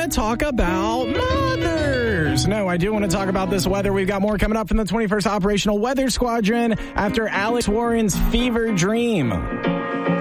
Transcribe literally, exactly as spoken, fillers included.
to talk about mothers. No, I do want to talk about this weather. We've got more coming up from the twenty-first Operational Weather Squadron after Alex Warren's fever dream.